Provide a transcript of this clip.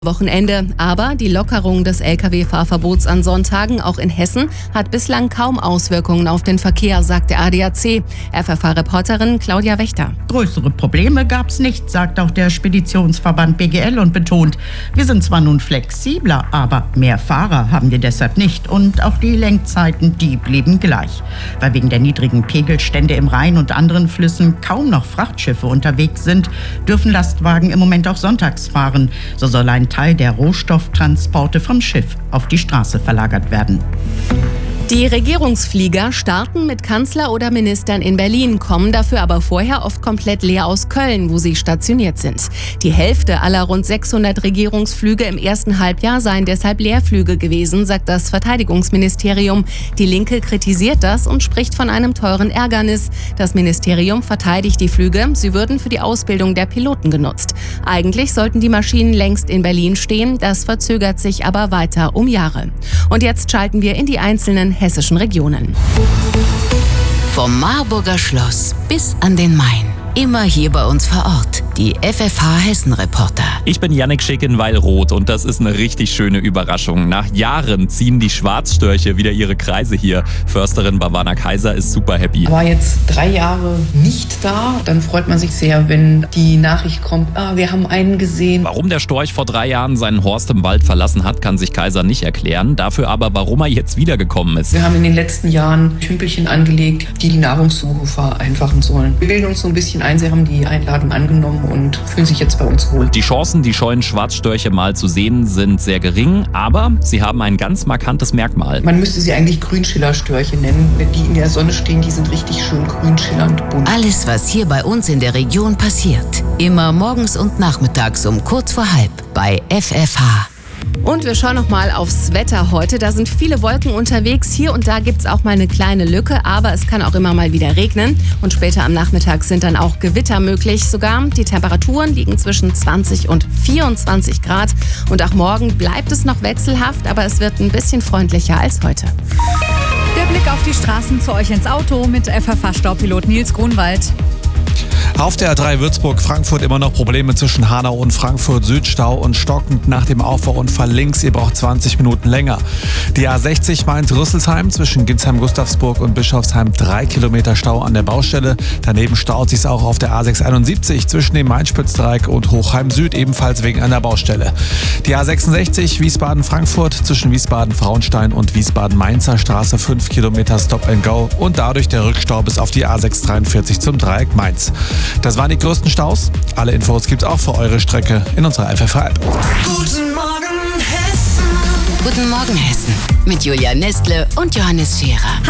Wochenende. Aber die Lockerung des Lkw-Fahrverbots an Sonntagen, auch in Hessen, hat bislang kaum Auswirkungen auf den Verkehr, sagt der ADAC. FFH-Reporterin Claudia Wächter. Größere Probleme gab's nicht, sagt auch der Speditionsverband BGL und betont, wir sind zwar nun flexibler, aber mehr Fahrer haben wir deshalb nicht. Und auch die Lenkzeiten, die blieben gleich. Weil wegen der niedrigen Pegelstände im Rhein und anderen Flüssen kaum noch Frachtschiffe unterwegs sind, dürfen Lastwagen im Moment auch sonntags fahren. So soll ein Teil der Rohstofftransporte vom Schiff auf die Straße verlagert werden. Die Regierungsflieger starten mit Kanzler oder Ministern in Berlin, kommen dafür aber vorher oft komplett leer aus Köln, wo sie stationiert sind. Die Hälfte aller rund 600 Regierungsflüge im ersten Halbjahr seien deshalb Leerflüge gewesen, sagt das Verteidigungsministerium. Die Linke kritisiert das und spricht von einem teuren Ärgernis. Das Ministerium verteidigt die Flüge, sie würden für die Ausbildung der Piloten genutzt. Eigentlich sollten die Maschinen längst in Berlin stehen, das verzögert sich aber weiter um Jahre. Und jetzt schalten wir in die einzelnen hessischen Regionen. Vom Marburger Schloss bis an den Main. Immer hier bei uns vor Ort. Die FFH-Hessen-Reporter. Ich bin Jannik Schick in Weilroth und das ist eine richtig schöne Überraschung. Nach Jahren ziehen die Schwarzstörche wieder ihre Kreise hier. Försterin Bavana Kaiser ist super happy. War jetzt 3 Jahre nicht da. Dann freut man sich sehr, wenn die Nachricht kommt, wir haben einen gesehen. Warum der Storch vor 3 Jahren seinen Horst im Wald verlassen hat, kann sich Kaiser nicht erklären. Dafür aber, warum er jetzt wiedergekommen ist. Wir haben in den letzten Jahren Tümpelchen angelegt, die die Nahrungssuche vereinfachen sollen. Wir bilden uns so ein bisschen ein, sie haben die Einladung angenommen und fühlen sich jetzt bei uns wohl. Die Chancen, die scheuen Schwarzstörche mal zu sehen, sind sehr gering, aber sie haben ein ganz markantes Merkmal. Man müsste sie eigentlich Grünschillerstörche nennen. Wenn die in der Sonne stehen, die sind richtig schön grün schillernd bunt. Alles, was hier bei uns in der Region passiert. Immer morgens und nachmittags um kurz vor halb bei FFH. Und wir schauen noch mal aufs Wetter heute. Da sind viele Wolken unterwegs. Hier und da gibt's auch mal eine kleine Lücke, aber es kann auch immer mal wieder regnen. Und später am Nachmittag sind dann auch Gewitter möglich sogar. Die Temperaturen liegen zwischen 20 und 24 Grad. Und auch morgen bleibt es noch wechselhaft, aber es wird ein bisschen freundlicher als heute. Der Blick auf die Straßen zu euch ins Auto mit FFH-Staupilot Nils Grunwald. Auf der A3 Würzburg-Frankfurt immer noch Probleme zwischen Hanau und Frankfurt, Südstau und stockend nach dem Aufbauunfall links. Ihr braucht 20 Minuten länger. Die A60 Mainz-Rüsselsheim zwischen Ginsheim-Gustavsburg und Bischofsheim 3 Kilometer Stau an der Baustelle. Daneben staut sich auch auf der A671 zwischen dem Main-Spitz-Dreieck und Hochheim-Süd, ebenfalls wegen einer Baustelle. Die A66 Wiesbaden-Frankfurt zwischen Wiesbaden-Frauenstein und Wiesbaden-Mainzer Straße 5 Kilometer Stop and Go und dadurch der Rückstau bis auf die A643 zum Dreieck Mainz. Das waren die größten Staus. Alle Infos gibt's auch für eure Strecke in unserer FFH-App. Guten Morgen Hessen. Guten Morgen Hessen. Mit Julia Nestle und Johannes Scherer.